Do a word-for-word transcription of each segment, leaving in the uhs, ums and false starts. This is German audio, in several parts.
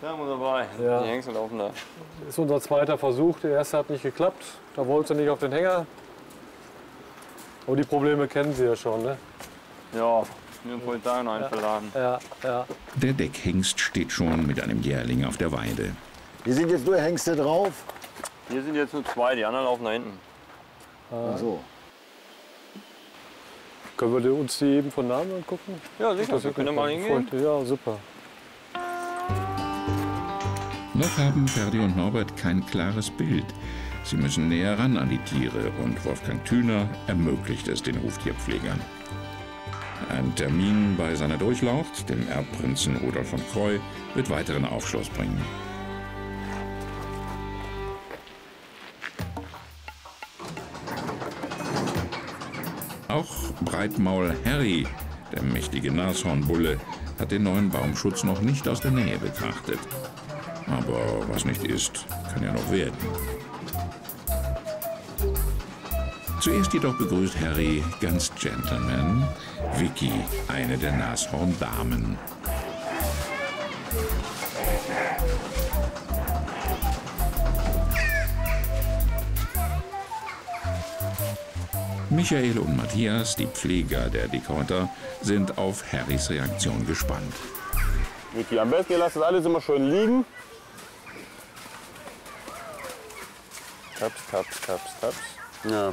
Da haben wir dabei. Ja. Die Hengste laufen da. Das ist unser zweiter Versuch. Der erste hat nicht geklappt. Da wollte sie nicht auf den Hänger. Aber die Probleme kennen Sie ja schon, ne? Ja, nur vor Tagen einverladen. Ja, ja. Der Deckhengst steht schon mit einem Jährling auf der Weide. Hier sind jetzt nur Hengste drauf. Hier sind jetzt nur zwei, die anderen laufen da hinten. Ach so. Können wir uns die eben von Namen angucken? Ja, sicher. Wir können mal hingehen. Ja, super. Noch haben Ferdi und Norbert kein klares Bild. Sie müssen näher ran an die Tiere und Wolfgang Thüner ermöglicht es den Huftierpflegern. Ein Termin bei seiner Durchlaucht, dem Erbprinzen Rudolf von Kreu, wird weiteren Aufschluss bringen. Auch Breitmaul Harry, der mächtige Nashornbulle, hat den neuen Baumschutz noch nicht aus der Nähe betrachtet. Aber was nicht ist, kann ja noch werden. Zuerst jedoch begrüßt Harry ganz Gentleman Vicky, eine der Nashorndamen. Michael und Matthias, die Pfleger der Dickhäuter, sind auf Harrys Reaktion gespannt. Vicky, am besten ihr lasst das alles immer schön liegen. Taps, taps, taps, taps. Ja.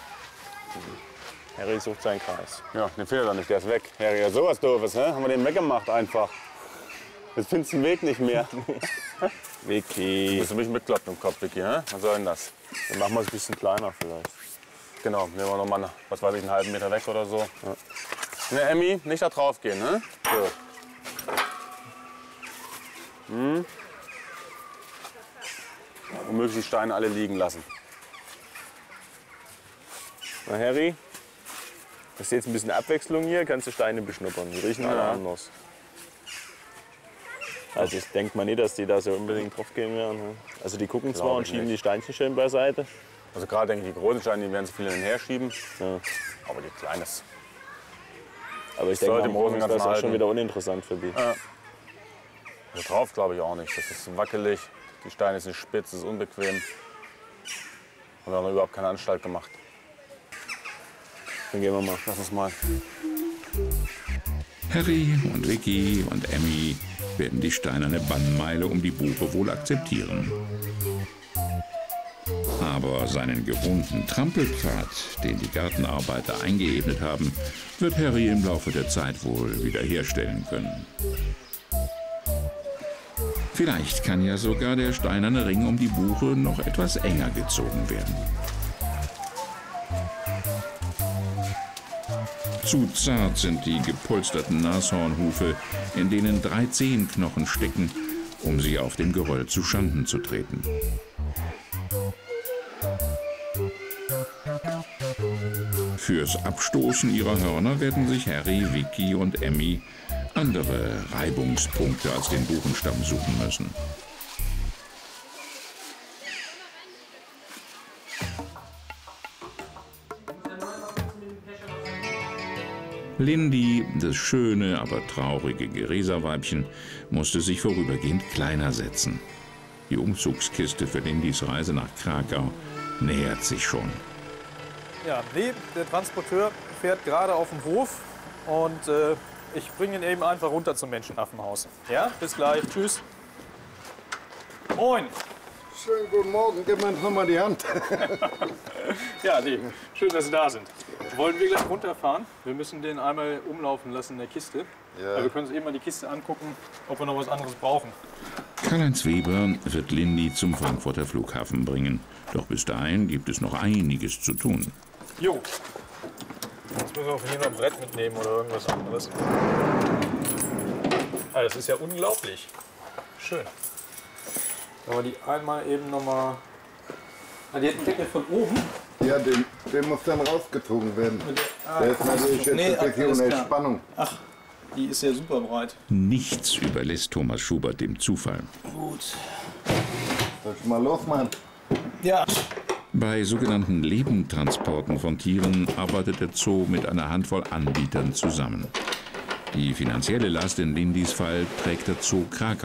Harry sucht seinen Kreis. Ja, den findet er nicht, der ist weg. Harry, ja sowas Doofes, hä? Haben wir den weggemacht einfach. Jetzt findest du den Weg nicht mehr. Vicky. Willst du mich mitklappen im Kopf, Vicky, hä? Was soll denn das? Dann machen wir es ein bisschen kleiner vielleicht. Genau, nehmen wir noch mal, was weiß ich, einen halben Meter weg oder so. Ja. Ne, Emmy, nicht da drauf gehen, ne? So. Hm. Und möglichst die Steine alle liegen lassen. Na, Harry, das ist jetzt ein bisschen Abwechslung hier, kannst du Steine beschnuppern. Die riechen alle Ja. anders. Also ich denke mal nicht, dass die da so unbedingt drauf gehen werden. Ne? Also die gucken zwar Glaube und ich schieben nicht. die Steinchen schön beiseite. Also gerade denke ich, die großen Steine, die werden so viele hinher schieben. Ja. Aber die kleines. Aber ich Das sollte denke im mal, Großen und das Ganzen ist auch schon halten. wieder uninteressant für die. Ja. Also drauf glaube ich auch nicht. Das ist wackelig, die Steine sind spitz, das ist unbequem. Und wir haben überhaupt keine Anstalt gemacht. Dann gehen wir mal. Lass uns mal. Harry und Vicky und Emmy werden die steinerne Bannmeile um die Buche wohl akzeptieren. Aber seinen gewohnten Trampelpfad, den die Gartenarbeiter eingeebnet haben, wird Harry im Laufe der Zeit wohl wiederherstellen können. Vielleicht kann ja sogar der steinerne Ring um die Buche noch etwas enger gezogen werden. Zu zart sind die gepolsterten Nashornhufe, in denen drei Zehenknochen stecken, um sie auf dem Geröll zu Schanden zu treten. Fürs Abstoßen ihrer Hörner werden sich Harry, Vicky und Emmy andere Reibungspunkte als den Buchenstamm suchen müssen. Lindy, das schöne, aber traurige Gereserweibchen, musste sich vorübergehend kleiner setzen. Die Umzugskiste für Lindys Reise nach Krakau nähert sich schon. Ja, nee, der Transporteur fährt gerade auf den Hof und äh, ich bringe ihn eben einfach runter zum Menschenaffenhaus. Ja, bis gleich. Tschüss. Moin. Schönen guten Morgen, gib mir noch mal die Hand. Ja, nee, schön, dass Sie da sind. Wollen wir gleich runterfahren? Wir müssen den einmal umlaufen lassen in der Kiste. Ja. Aber wir können uns eben mal die Kiste angucken, ob wir noch was anderes brauchen. Karl-Heinz Weber wird Lindy zum Frankfurter Flughafen bringen. Doch bis dahin gibt es noch einiges zu tun. Jo. Jetzt müssen wir hier noch ein Brett mitnehmen oder irgendwas anderes. Ah, das ist ja unglaublich. Schön. Aber die einmal eben noch mal. Ah, die hat einen Deckel von oben. Ja, den, den muss dann rausgezogen werden. Ah, Der ist natürlich jetzt nee, wirklich alles ohne klar. Spannung. Ach, die ist ja super breit. Nichts überlässt Thomas Schubert dem Zufall. Gut. Soll ich mal losmachen? Ja. Bei sogenannten Lebendtransporten von Tieren arbeitet der Zoo mit einer Handvoll Anbietern zusammen. Die finanzielle Last in Lindys Fall trägt der Zoo Krakau.